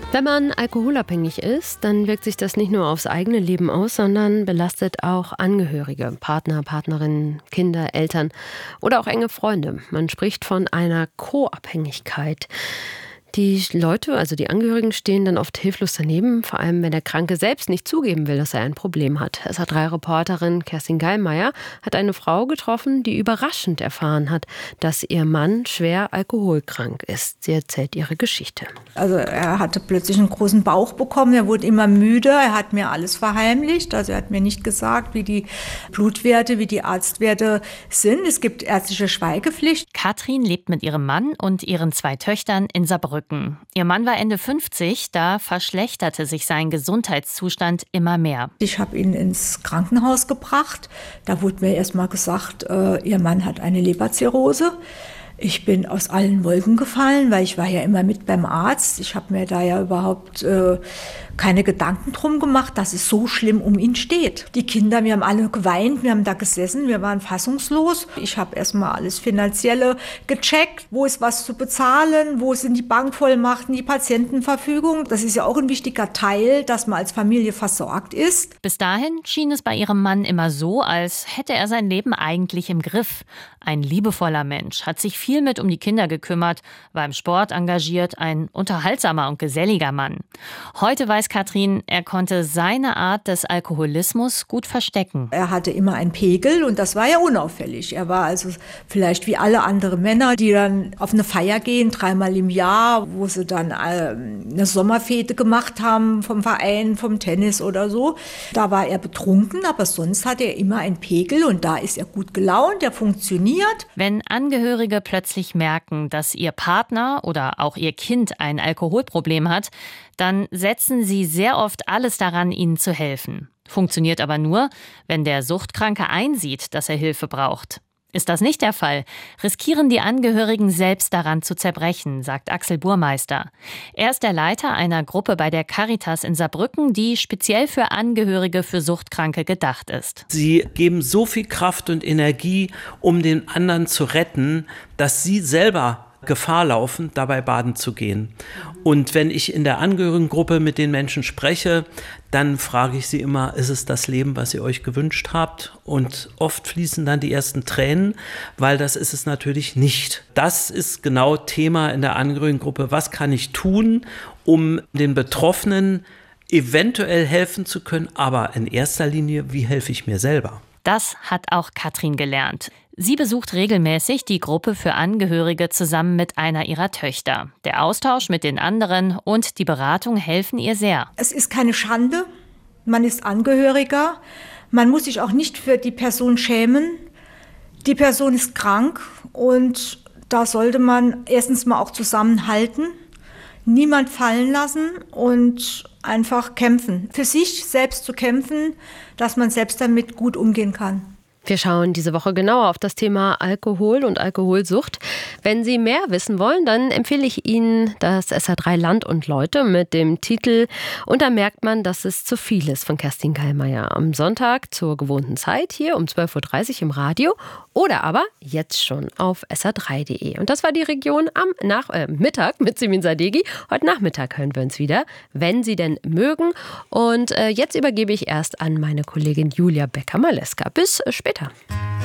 Wenn man alkoholabhängig ist, dann wirkt sich das nicht nur aufs eigene Leben aus, sondern belastet auch Angehörige, Partner, Partnerinnen, Kinder, Eltern oder auch enge Freunde. Man spricht von einer Co-Abhängigkeit. Die Leute, also die Angehörigen, stehen dann oft hilflos daneben, vor allem wenn der Kranke selbst nicht zugeben will, dass er ein Problem hat. SA3-Reporterin Kerstin Gallmeier hat eine Frau getroffen, die überraschend erfahren hat, dass ihr Mann schwer alkoholkrank ist. Sie erzählt ihre Geschichte. Also er hatte plötzlich einen großen Bauch bekommen, er wurde immer müde, er hat mir alles verheimlicht. Also er hat mir nicht gesagt, wie die Blutwerte, wie die Arztwerte sind. Es gibt ärztliche Schweigepflicht. Katrin lebt mit ihrem Mann und ihren 2 Töchtern in Saarbrücken. Ihr Mann war Ende 50, da verschlechterte sich sein Gesundheitszustand immer mehr. Ich habe ihn ins Krankenhaus gebracht. Da wurde mir erst mal gesagt, ihr Mann hat eine Leberzirrhose. Ich bin aus allen Wolken gefallen, weil ich war ja immer mit beim Arzt. Ich habe mir da ja überhaupt keine Gedanken drum gemacht, dass es so schlimm um ihn steht. Die Kinder, wir haben alle geweint, wir haben da gesessen, wir waren fassungslos. Ich habe erstmal alles Finanzielle gecheckt, wo ist was zu bezahlen, wo sind die Bankvollmachten, die Patientenverfügung. Das ist ja auch ein wichtiger Teil, dass man als Familie versorgt ist. Bis dahin schien es bei ihrem Mann immer so, als hätte er sein Leben eigentlich im Griff. Ein liebevoller Mensch, hat sich viel mit um die Kinder gekümmert, war im Sport engagiert, ein unterhaltsamer und geselliger Mann. Heute weiß Katrin, er konnte seine Art des Alkoholismus gut verstecken. Er hatte immer einen Pegel und das war ja unauffällig. Er war also vielleicht wie alle anderen Männer, die dann auf eine Feier gehen, 3-mal im Jahr, wo sie dann eine Sommerfete gemacht haben vom Verein, vom Tennis oder so. Da war er betrunken, aber sonst hatte er immer einen Pegel und da ist er gut gelaunt, er funktioniert. Wenn Angehörige plötzlich merken, dass ihr Partner oder auch ihr Kind ein Alkoholproblem hat, dann setzen sie sehr oft alles daran, ihnen zu helfen. Funktioniert aber nur, wenn der Suchtkranke einsieht, dass er Hilfe braucht. Ist das nicht der Fall, riskieren die Angehörigen selbst daran zu zerbrechen, sagt Axel Burmeister. Er ist der Leiter einer Gruppe bei der Caritas in Saarbrücken, die speziell für Angehörige für Suchtkranke gedacht ist. Sie geben so viel Kraft und Energie, um den anderen zu retten, dass sie selber Gefahr laufen, dabei baden zu gehen. Und wenn ich in der Angehörigengruppe mit den Menschen spreche, dann frage ich sie immer, ist es das Leben, was ihr euch gewünscht habt? Und oft fließen dann die ersten Tränen, weil das ist es natürlich nicht. Das ist genau Thema in der Angehörigengruppe. Was kann ich tun, um den Betroffenen eventuell helfen zu können? Aber in erster Linie, wie helfe ich mir selber? Das hat auch Katrin gelernt. Sie besucht regelmäßig die Gruppe für Angehörige zusammen mit einer ihrer Töchter. Der Austausch mit den anderen und die Beratung helfen ihr sehr. Es ist keine Schande, man ist Angehöriger, man muss sich auch nicht für die Person schämen. Die Person ist krank und da sollte man erstens mal auch zusammenhalten, niemand fallen lassen und einfach kämpfen. Für sich selbst zu kämpfen, dass man selbst damit gut umgehen kann. Wir schauen diese Woche genauer auf das Thema Alkohol und Alkoholsucht. Wenn Sie mehr wissen wollen, dann empfehle ich Ihnen das SA3 Land und Leute mit dem Titel "Und da merkt man, dass es zu viel ist" von Kerstin Gallmeier. Am Sonntag zur gewohnten Zeit hier um 12.30 Uhr im Radio oder aber jetzt schon auf sa3.de. Und das war die Region am Mittag mit Simin Sadeghi. Heute Nachmittag hören wir uns wieder, wenn Sie denn mögen. Und jetzt übergebe ich erst an meine Kollegin Julia Becker-Maleska. Bis später.